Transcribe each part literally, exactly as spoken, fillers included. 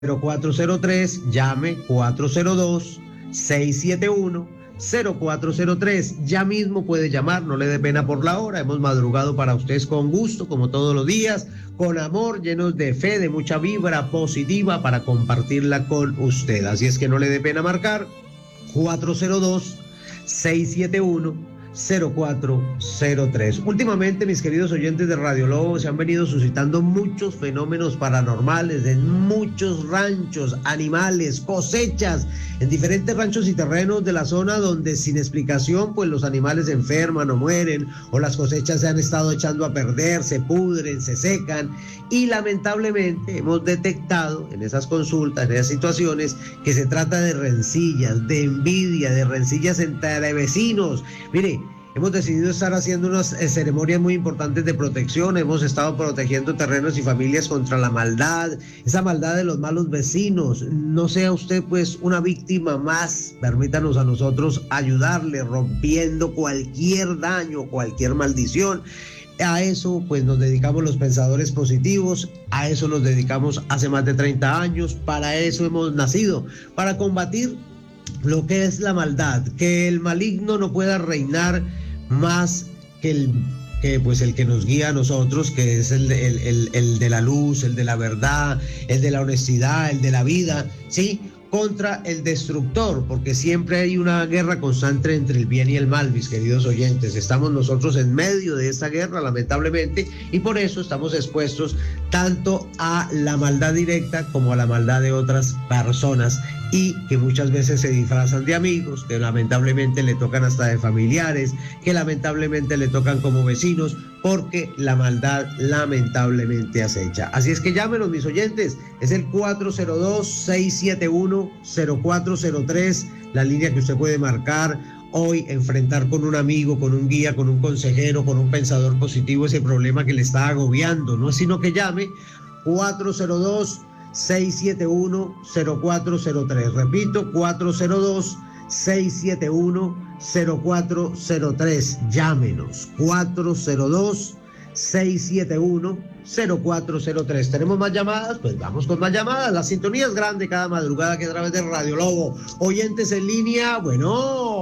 cero cuatro cero tres, llame cuatro cero dos, seis siete uno, cero cuatro cero tres. Ya mismo puede llamar, no le dé pena por la hora. Hemos madrugado para ustedes con gusto, como todos los días, con amor, llenos de fe, de mucha vibra positiva para compartirla con usted. Así es que no le dé pena marcar cuatro cero dos, seis siete uno, cero cuatro cero tres. Últimamente, mis queridos oyentes de Radio Lobo, se han venido suscitando muchos fenómenos paranormales en muchos ranchos, animales, cosechas, en diferentes ranchos y terrenos de la zona donde sin explicación pues los animales se enferman o mueren, o las cosechas se han estado echando a perder, se pudren, se secan, y lamentablemente hemos detectado en esas consultas, en esas situaciones, que se trata de rencillas, de envidia, de rencillas entre vecinos. Mire, hemos decidido estar haciendo unas eh, ceremonias muy importantes de protección. Hemos estado protegiendo terrenos y familias contra la maldad, esa maldad de los malos vecinos. No sea usted pues una víctima más. Permítanos a nosotros ayudarle rompiendo cualquier daño, cualquier maldición. A eso pues nos dedicamos los pensadores positivos, a eso nos dedicamos hace más de treinta años, para eso hemos nacido, para combatir lo que es la maldad, que el maligno no pueda reinar más que el que pues el que nos guía a nosotros, que es el, el, el, el de la luz, el de la verdad, el de la honestidad, el de la vida, ¿sí? Contra el destructor, porque siempre hay una guerra constante entre el bien y el mal, mis queridos oyentes. Estamos nosotros en medio de esta guerra, lamentablemente, y por eso estamos expuestos tanto a la maldad directa como a la maldad de otras personas, y que muchas veces se disfrazan de amigos, que lamentablemente le tocan hasta de familiares, que lamentablemente le tocan como vecinos, porque la maldad lamentablemente acecha. Así es que llámenos, mis oyentes, es el cuatro cero dos, seis siete uno, cero cuatro cero tres, la línea que usted puede marcar hoy, enfrentar con un amigo, con un guía, con un consejero, con un pensador positivo ese problema que le está agobiando. No es sino que llame cuatro cero dos, seis siete uno, cero cuatro cero tres. Repito, cuatro cero dos, seis siete uno, cero cuatro cero tres. Llámenos, cuatro cero dos, seis siete uno, cero cuatro cero tres. ¿Tenemos más llamadas? Pues vamos con más llamadas. La sintonía es grande cada madrugada que a través de Radio Lobo. Oyentes en línea, bueno.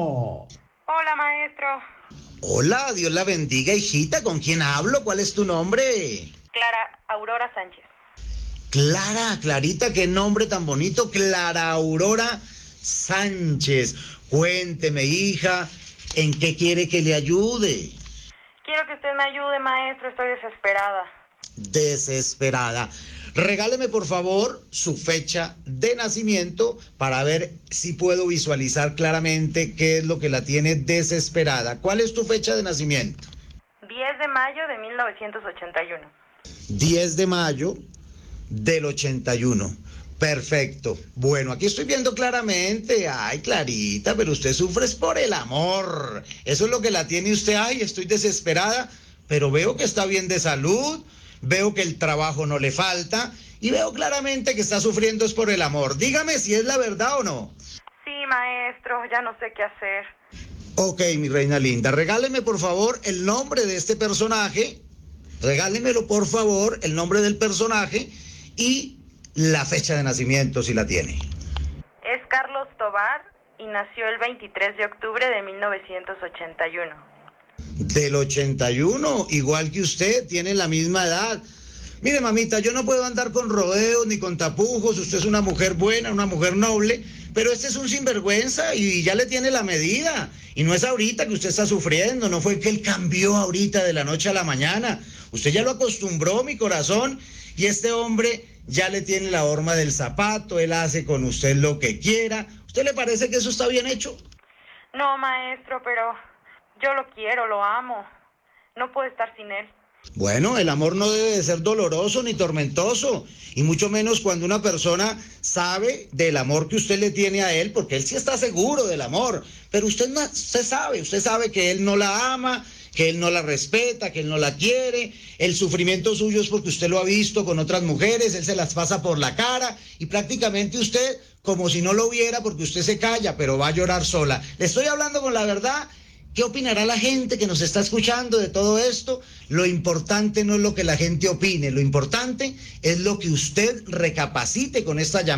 Hola, maestro. Hola, Dios la bendiga, hijita. ¿Con quién hablo? ¿Cuál es tu nombre? Clara Aurora Sánchez. Clara, Clarita, qué nombre tan bonito. Clara Aurora Sánchez. Cuénteme, hija, ¿en qué quiere que le ayude? Quiero que usted me ayude, maestro. Estoy desesperada. Desesperada. Regáleme, por favor, su fecha de nacimiento para ver si puedo visualizar claramente qué es lo que la tiene desesperada. ¿Cuál es tu fecha de nacimiento? diez de mayo de mil novecientos ochenta y uno. diez de mayo del ochenta y uno. Perfecto. Bueno, aquí estoy viendo claramente. Ay, Clarita, pero usted sufre es por el amor. Eso es lo que la tiene usted. Ay, estoy desesperada, pero veo que está bien de salud, veo que el trabajo no le falta y veo claramente que está sufriendo es por el amor. Dígame si es la verdad o no. Sí, maestro, ya no sé qué hacer. Ok, mi reina linda, regáleme por favor el nombre de este personaje. Regálemelo por favor, el nombre del personaje y la fecha de nacimiento, si la tiene. Es Carlos Tobar y nació el veintitrés de octubre de mil novecientos ochenta y uno. Del ochenta y uno, igual que usted, tiene la misma edad. Mire, mamita, yo no puedo andar con rodeos ni con tapujos. Usted es una mujer buena, una mujer noble, pero este es un sinvergüenza y ya le tiene la medida. Y no es ahorita que usted está sufriendo, no fue que él cambió ahorita de la noche a la mañana. Usted ya lo acostumbró, mi corazón, y este hombre ya le tiene la horma del zapato, él hace con usted lo que quiera. ¿Usted le parece que eso está bien hecho? No, maestro, pero yo lo quiero, lo amo. No puedo estar sin él. Bueno, el amor no debe de ser doloroso ni tormentoso, y mucho menos cuando una persona sabe del amor que usted le tiene a él, porque él sí está seguro del amor, pero usted no, usted sabe, usted sabe que él no la ama, que él no la respeta, que él no la quiere. El sufrimiento suyo es porque usted lo ha visto con otras mujeres, él se las pasa por la cara y prácticamente usted como si no lo viera porque usted se calla, pero va a llorar sola. Le estoy hablando con la verdad ¿Qué opinará la gente que nos está escuchando de todo esto? Lo importante no es lo que la gente opine, lo importante es lo que usted recapacite con esta llamada.